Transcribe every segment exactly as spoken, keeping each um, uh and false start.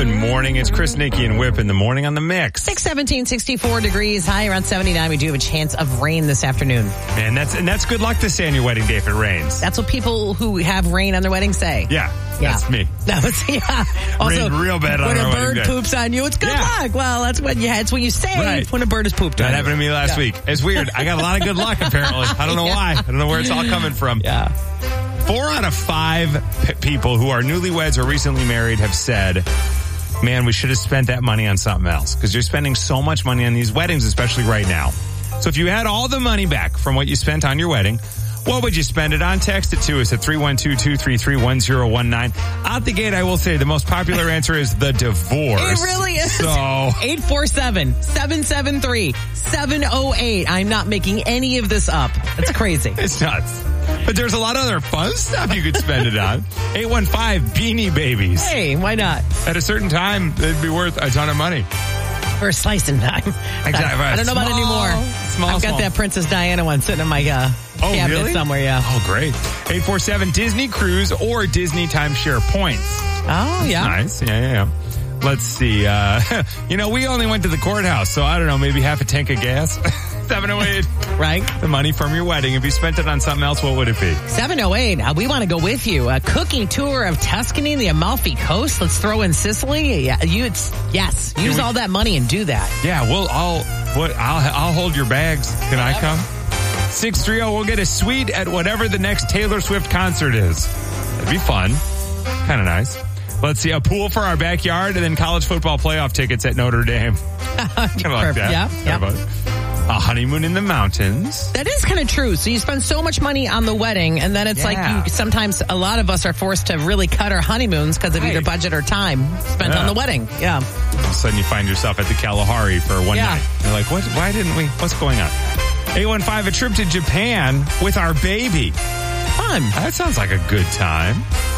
Good morning. It's Chris, Nikki, and Whip in the morning on the Mix. six seventeen, sixty-four degrees, high around seventy-nine. We do have a chance of rain this afternoon. And that's and that's good luck to say on your wedding day if it rains. That's what people who have rain on their wedding say. Yeah, yeah. That's me. That was, yeah. Also, rained real bad on when our a wedding bird day. poops on you, it's good Yeah. luck. Well, that's what you it's what you say Right. when a bird is pooped on That you. happened to me last Yeah. week. It's weird. I got a lot of good luck, apparently. I don't know Yeah. why. I don't know where it's all coming from. Yeah. Four out of five p- people who are newlyweds or recently married have said, man, we should have spent that money on something else because you're spending so much money on these weddings, especially right now. So if you had all the money back from what you spent on your wedding, what would you spend it on? Text it to us at three one two, two three three, one zero one nine. Out the gate, I will say the most popular answer is the divorce. It really is. So eight four seven, seven seven three, seven oh eight. I'm not making any of this up. That's crazy. it's nuts. But there's a lot of other fun stuff you could spend it on. eight one five Beanie Babies. Hey, why not? At a certain time, it'd be worth a ton of money. For a slice in time. Exactly. I, I don't know about Small, anymore. small, I've got small. that Princess Diana one sitting in my uh, Oh, cabinet really? somewhere, yeah. Oh, great. eight four seven Disney Cruise or Disney Timeshare Points. Oh, yeah. Nice. Yeah, yeah, yeah. Let's see. Uh, you know, we only went to the courthouse, so I don't know, maybe half a tank of gas. seven oh eight Right? The money from your wedding. If you spent it on something else, what would it be? seven oh eight, uh, we want to go with you. A cooking tour of Tuscany, the Amalfi Coast. Let's throw in Sicily. Yeah, you, it's, yes, use we- all that money and do that. Yeah, well, I'll what I'll I'll hold your bags. Can I come? six three zero. We'll get a suite at whatever the next Taylor Swift concert is. That'd be fun. Kind of nice. Let's see, a pool for our backyard and then college football playoff tickets at Notre Dame. I like that. Yeah, How yeah. about it? A honeymoon in the mountains. That is kind of true. So you spend so much money on the wedding, and then it's Yeah. like you, sometimes a lot of us are forced to really cut our honeymoons because of Right. either budget or time spent Yeah. on the wedding. Yeah. All of a sudden you find yourself at the Kalahari for one Yeah. night. You're like, what? Why didn't we? What's going on? eight one five, a trip to Japan with our baby. Fun. That sounds like a good time.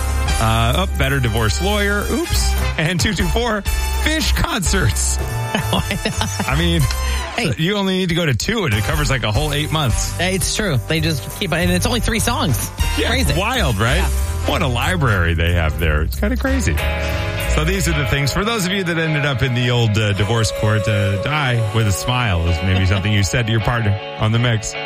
Uh, oh, better divorce lawyer. Oops. And two two four, fish concerts. I mean, Hey. you only need to go to two and it covers like a whole eight months. It's true. They just keep, and it's only three songs. Yeah, Crazy. wild, right? Yeah. What a library they have there. It's kind of crazy. So these are the things. For those of you that ended up in the old uh, divorce court, uh, die with a smile is maybe something you said to your partner on the Mix.